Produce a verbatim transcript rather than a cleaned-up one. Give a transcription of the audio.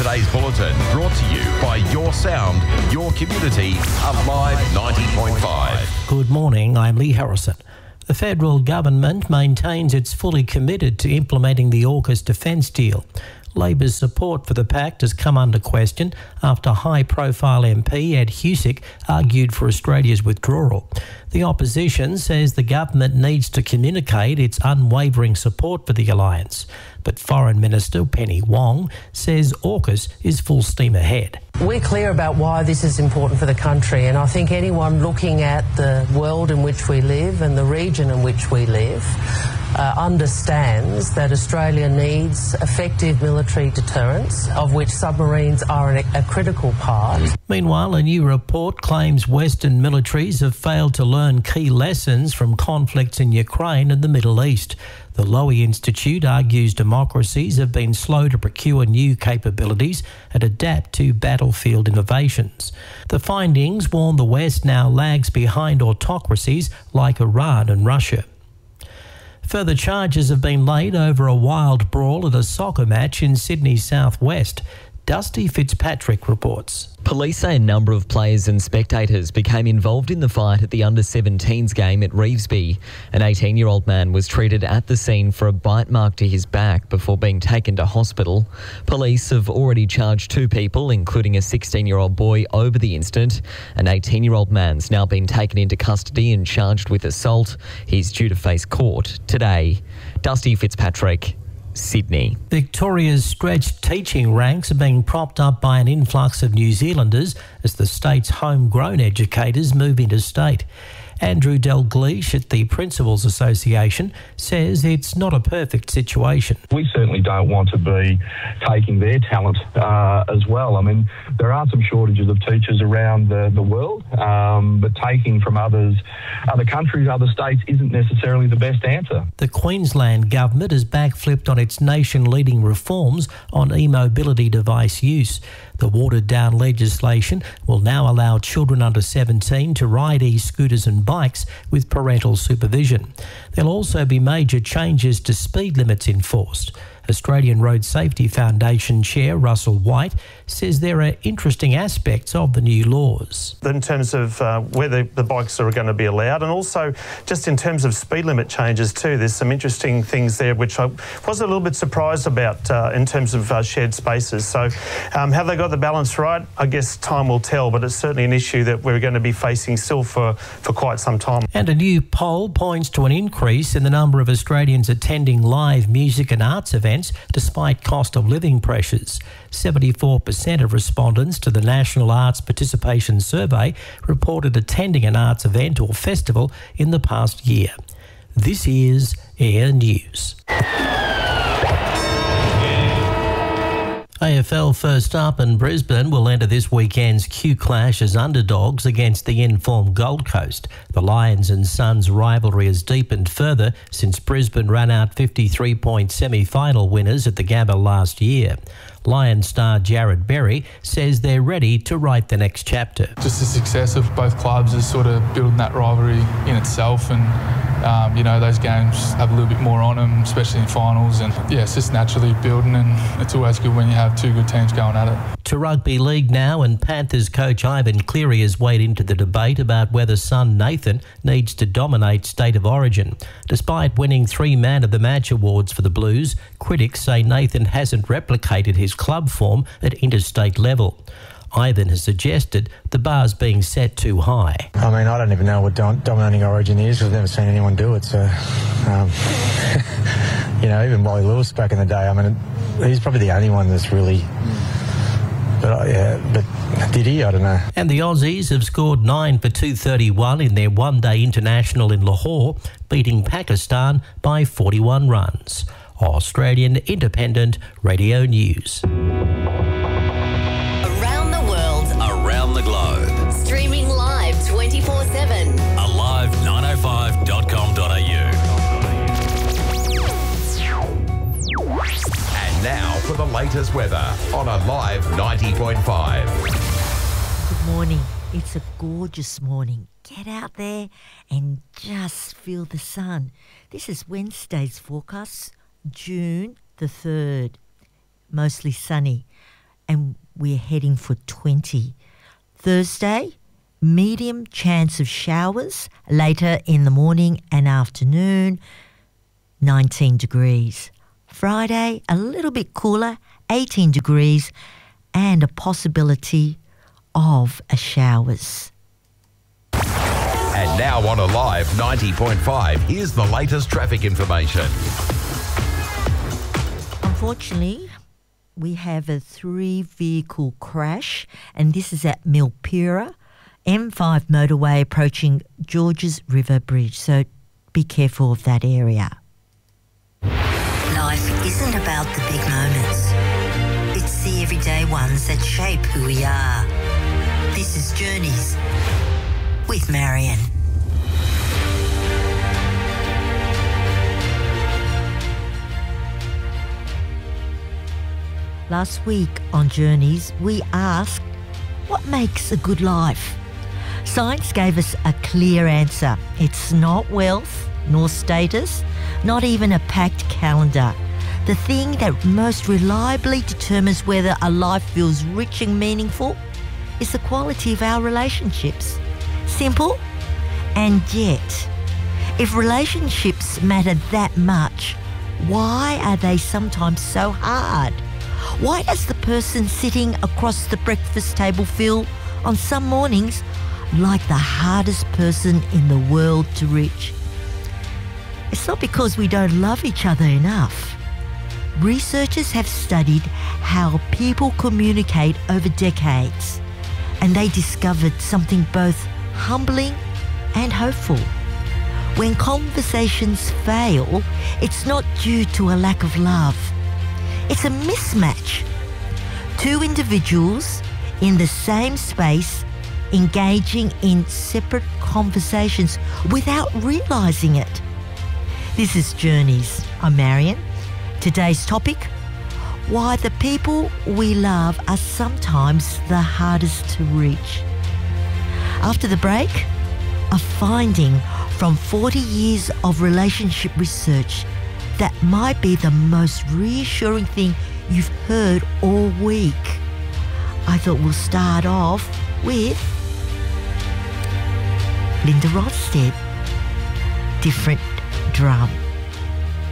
today's bulletin, brought to you by Your Sound, Your Community, Alive ninety point five. Good morning, I'm Lee Harrison. The federal government maintains it's fully committed to implementing the AUKUS defence deal. Labor's support for the pact has come under question after high-profile M P Ed Husic argued for Australia's withdrawal. The opposition says the government needs to communicate its unwavering support for the alliance. But Foreign Minister Penny Wong says AUKUS is full steam ahead. We're clear about why this is important for the country, and I think anyone looking at the world in which we live and the region in which we live uh, understands that Australia needs effective military deterrence, of which submarines are an, a critical part. Meanwhile, a new report claims Western militaries have failed to learn key lessons from conflicts in Ukraine and the Middle East. The Lowy Institute argues democracies have been slow to procure new capabilities and adapt to battlefield innovations. The findings warn the West now lags behind autocracies like Iran and Russia. Further charges have been laid over a wild brawl at a soccer match in Sydney's southwest. Dusty Fitzpatrick reports. Police say a number of players and spectators became involved in the fight at the under seventeens game at Revesby. An eighteen-year-old man was treated at the scene for a bite mark to his back before being taken to hospital. Police have already charged two people, including a sixteen-year-old boy, over the incident. An eighteen-year-old man's now been taken into custody and charged with assault. He's due to face court today. Dusty Fitzpatrick, Sydney. Victoria's stretched teaching ranks are being propped up by an influx of New Zealanders as the state's homegrown educators move interstate. Andrew Dalgleish at the Principals Association says it's not a perfect situation. We certainly don't want to be taking their talent uh, as well. I mean, there are some shortages of teachers around the, the world, um, but taking from others, other countries, other states isn't necessarily the best answer. The Queensland government has backflipped on its nation-leading reforms on e-mobility device use. The watered-down legislation will now allow children under seventeen to ride e-scooters and bikes with parental supervision. There'll also be major changes to speed limits enforced. Australian Road Safety Foundation Chair Russell White says there are interesting aspects of the new laws. In terms of uh, where the, the bikes are going to be allowed, and also just in terms of speed limit changes too, there's some interesting things there which I was a little bit surprised about uh, in terms of uh, shared spaces. So um, have they got the balance right? I guess time will tell, but it's certainly an issue that we're going to be facing still for, for quite some time. And a new poll points to an increase in the number of Australians attending live music and arts events despite cost of living pressures. seventy-four percent of respondents to the National Arts Participation Survey reported attending an arts event or festival in the past year. This is Air News. A F L first up, and Brisbane will enter this weekend's Q Clash as underdogs against the in-form Gold Coast. The Lions and Suns rivalry has deepened further since Brisbane ran out fifty-three point semi-final winners at the Gabba last year. Lions star Jared Berry says they're ready to write the next chapter. Just the success of both clubs is sort of building that rivalry in itself, and um, you know, those games have a little bit more on them, especially in finals, and yeah, it's just naturally building, and it's always good when you have two good teams going at it. To rugby league now, and Panthers coach Ivan Cleary has weighed into the debate about whether son Nathan needs to dominate State of Origin. Despite winning three Man of the Match awards for the Blues, critics say Nathan hasn't replicated his club form at interstate level. Ivan has suggested the bar's being set too high. I mean, I don't even know what dom- dominating Origin is. I've never seen anyone do it. So, um, you know, even Wally Lewis back in the day, I mean, he's probably the only one that's really... But, uh, yeah, but did he? I don't know. And the Aussies have scored nine for two thirty-one in their one-day international in Lahore, beating Pakistan by forty-one runs. Australian Independent Radio News. Around the world, Around the globe. streaming live twenty-four seven. alive nine oh five dot com dot a u. And now for the latest weather on Alive ninety point five. Good morning. It's a gorgeous morning. Get out there and just feel the sun. This is Wednesday's forecast, June the third. Mostly sunny. and we're heading for twenty. Thursday, medium chance of showers later in the morning and afternoon, nineteen degrees. Friday, a little bit cooler, eighteen degrees, and a possibility of a showers. And now on Alive ninety point five, here's the latest traffic information. Unfortunately, we have a three-vehicle crash, and this is at Milpura, M five motorway approaching Georges River Bridge, so be careful of that area. Life isn't about the big moments. It's the everyday ones that shape who we are. This is Journeys with Marion. Last week on Journeys, we asked, what makes a good life? Science gave us a clear answer. It's not wealth, nor status, not even a packed calendar. The thing that most reliably determines whether a life feels rich and meaningful is the quality of our relationships. Simple, and yet, if relationships matter that much, why are they sometimes so hard? Why does the person sitting across the breakfast table feel, on some mornings, like the hardest person in the world to reach? It's not because we don't love each other enough. Researchers have studied how people communicate over decades, and they discovered something both humbling and hopeful. When conversations fail, it's not due to a lack of love. It's a mismatch. Two individuals in the same space engaging in separate conversations without realising it. This is Journeys. I'm Marion. Today's topic, why the people we love are sometimes the hardest to reach. After the break, a finding from forty years of relationship research that might be the most reassuring thing you've heard all week. I thought we'll start off with Linda Ronstadt, Different Drum.